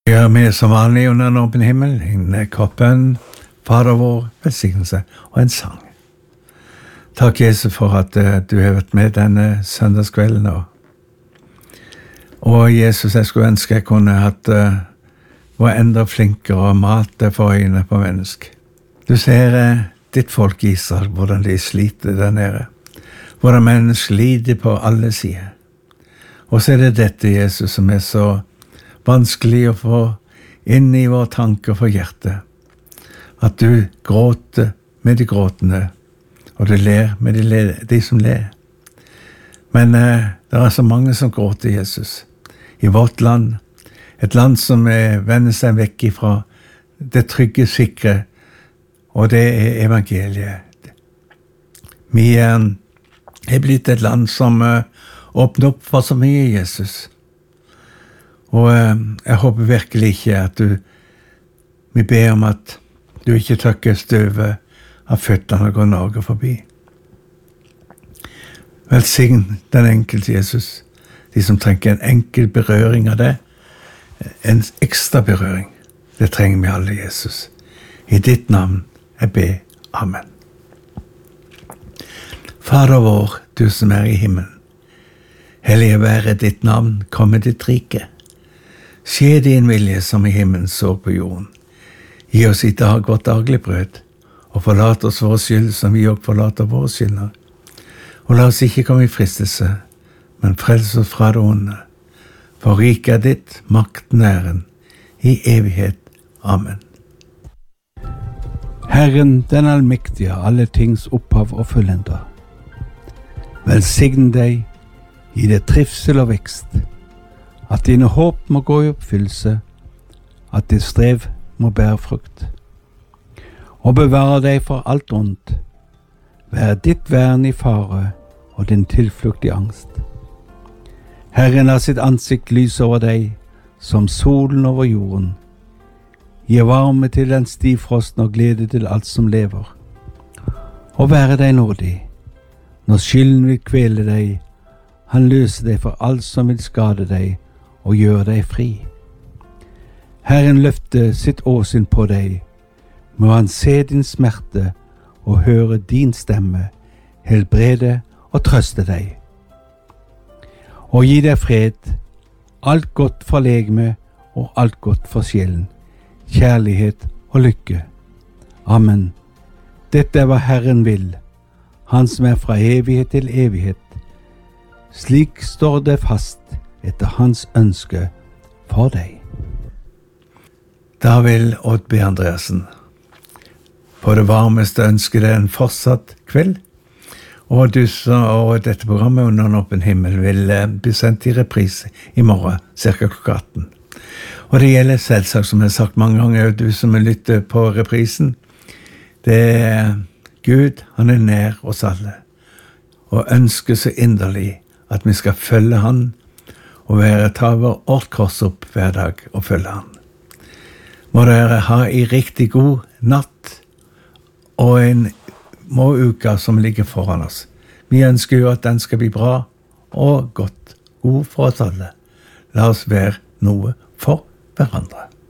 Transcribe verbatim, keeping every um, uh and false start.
Gjør vi som vanlig under en åpen himmel, inne kroppen, Fader vår, velsignelse og en sang. Takk, Jesus, for at uh, du har vært med denne søndagskvelden. Og, og Jesus, jeg skulle ønske jeg kunne hatt uh, var enda flinkere og malte for øynene på mennesk. Du ser uh, ditt folk i Israel, hvordan de sliter der nede. Hvordan mennesker lider på alle sider. Og så er det dette, Jesus, som er så vanskelig å få inn i våre tanker for hjertet. At du gråter med de gråtende, og du ler med de, ler, de som ler. Men eh, det er så mange som gråter, Jesus. I vårt land, et land som eh, vender seg vekk ifra det trygge, sikre, og det er evangeliet. Vi eh, er blitt et land som eh, åpner opp for så mye, Jesus. Og eh, jeg håper virkelig ikke at du, vi ber om at du ikke tørker støvet av føttene og går Norge forbi. Velsign den enkelte, Jesus. De som trenger en enkel berøring av det. En ekstra berøring. Det trenger vi alle, Jesus. I ditt navn jeg ber. Amen. Fader vår, du som er i himmelen. Hellige være ditt navn, komme ditt rike. Skje din vilje som i himmelen så på jorden. Gi oss i dag vårt daglig brød, og forlat oss våre skyld som vi også forlater våre skyldner. Og la oss ikke komme i fristelse, men frels oss fra det onde. For riket er ditt, makten og æren, i evighet. Amen. Herren, den allmektige, alle tings opphav og fullender. Velsign deg, gi deg trivsel og vekst, at dine håp må gå i oppfyllelse, at ditt strev må bære frukt. Og bevare deg for alt ondt. Vær ditt vern i fare, og din tilflukt i angst. Herren har sitt ansikt lys over deg, som solen over jorden. Gi varme til den stivfrosten og glede til alt som lever. Og være deg nådig. Når skylden vil kvele deg, han løser deg for alt som vil skade deg, og gjør deg fri. Herren løfter sitt åsyn på deg, må han se din smerte og høre din stemme, helbrede og trøste deg. Og gi deg fred, alt godt for legeme og alt godt for sjelen, kjærlighet og lykke. Amen. Dette er hva Herren vil, han som er fra evighet til evighet. Slik står det fast etter hans ønske for deg. Da vil Odd B. Andreassen på det varmeste ønske deg en fortsatt kveld, og du og dette programmet under en åpen himmel vil bli sendt i reprise i morgen, cirka klokka atten. Og det gjelder selvsagt, som jeg har sagt mange ganger, du som lytter på reprisen, det er Gud, han er nær oss alle, og ønsker så inderlig at vi skal følge han, og være ta vårt kors opp hver dag og følge han. Må dere ha en riktig god natt og en må uke som ligger foran oss. Vi ønsker jo at den skal bli bra og godt, god for oss alle. La oss være noe for hverandre.